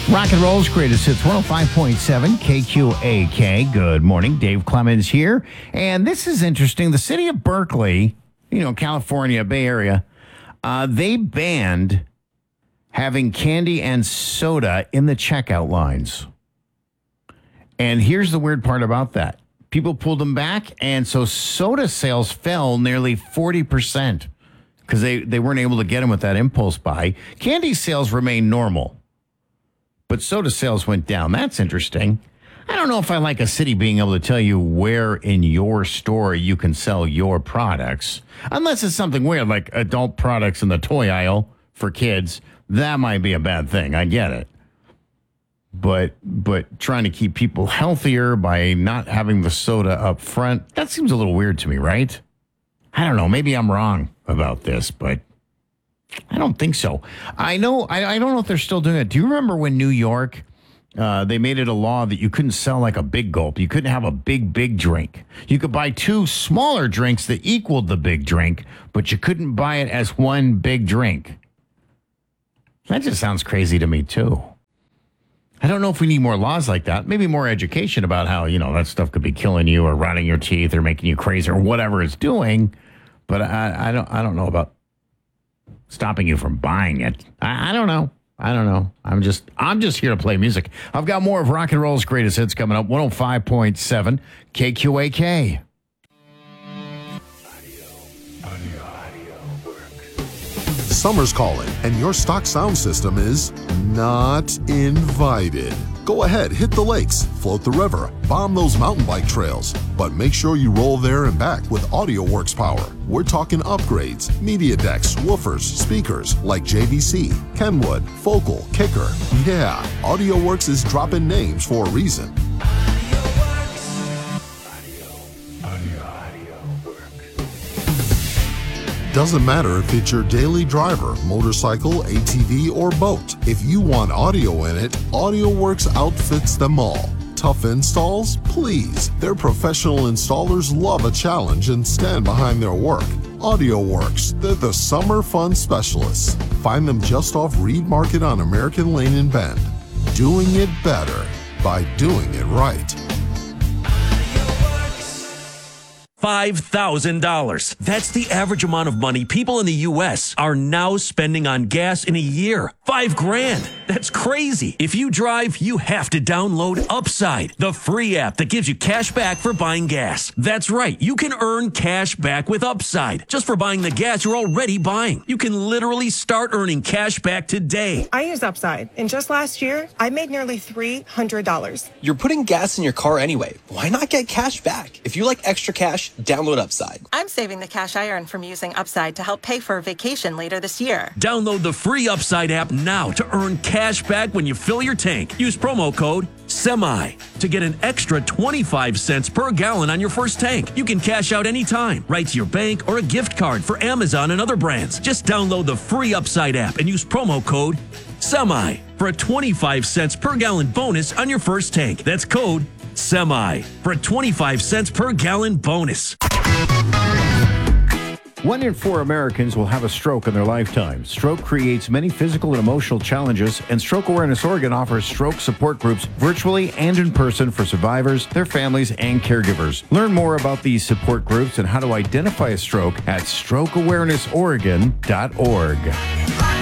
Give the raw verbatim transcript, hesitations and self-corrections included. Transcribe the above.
Rock and Roll's greatest hits, one oh five point seven K Q A K. Good morning. Dave Clemens here. And this is interesting. The city of Berkeley, you know, California, Bay Area, uh, they banned having candy and soda in the checkout lines. And here's the weird part about that. People pulled them back, and so soda sales fell nearly forty percent because they, they weren't able to get them with that impulse buy. Candy sales remain normal, but soda sales went down. That's interesting. I don't know if I like a city being able to tell you where in your store you can sell your products, unless it's something weird like adult products in the toy aisle for kids. That might be a bad thing. I get it. But but trying to keep people healthier by not having the soda up front, that seems a little weird to me, right? I don't know. Maybe I'm wrong about this, but I don't think so. I know. I, I don't know if they're still doing it. Do you remember when New York, uh, they made it a law that you couldn't sell like a big gulp. You couldn't have a big, big drink. You could buy two smaller drinks that equaled the big drink, but you couldn't buy it as one big drink. That just sounds crazy to me, too. I don't know if we need more laws like that. Maybe more education about how, you know, that stuff could be killing you or rotting your teeth or making you crazy or whatever it's doing. But I, I don't I don't know about stopping you from buying it. I, I don't know. I don't know. I'm just I'm just here to play music. I've got more of Rock and Roll's greatest hits coming up. one oh five point seven K Q A K. Summer's calling, and your stock sound system is not invited. Go ahead, hit the lakes, float the river, bomb those mountain bike trails, but make sure you roll there and back with AudioWorks power. We're talking upgrades, media decks, woofers, speakers like J V C, Kenwood, Focal, Kicker. Yeah, AudioWorks is dropping names for a reason. Doesn't matter if it's your daily driver, motorcycle, A T V, or boat. If you want audio in it, AudioWorks outfits them all. Tough installs? Please. Their professional installers love a challenge and stand behind their work. AudioWorks, they're the summer fun specialists. Find them just off Reed Market on American Lane in Bend. Doing it better by doing it right. five thousand dollars. That's the average amount of money people in the U S are now spending on gas in a year. Five grand. That's crazy. If you drive, you have to download Upside, the free app that gives you cash back for buying gas. That's right. You can earn cash back with Upside just for buying the gas you're already buying. You can literally start earning cash back today. I use Upside, and just last year, I made nearly three hundred dollars. You're putting gas in your car anyway. Why not get cash back? If you like extra cash, download Upside. I'm saving the cash I earn from using Upside to help pay for a vacation later this year. Download the free Upside app now to earn cash back when you fill your tank. Use promo code SEMI to get an extra twenty-five cents per gallon on your first tank. You can cash out anytime, right to your bank or a gift card for Amazon and other brands. Just download the free Upside app and use promo code SEMI for a twenty-five cents per gallon bonus on your first tank. That's code SEMI for a twenty-five cents per gallon bonus. One in four Americans will have a stroke in their lifetime. Stroke creates many physical and emotional challenges, and Stroke Awareness Oregon offers stroke support groups virtually and in person for survivors, their families, and caregivers. Learn more about these support groups and how to identify a stroke at stroke awareness oregon dot org.